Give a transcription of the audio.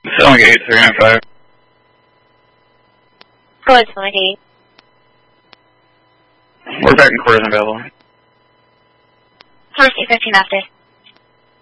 Selling 8395. Go ahead, selling 8. We're back in quarters available. First 15 after.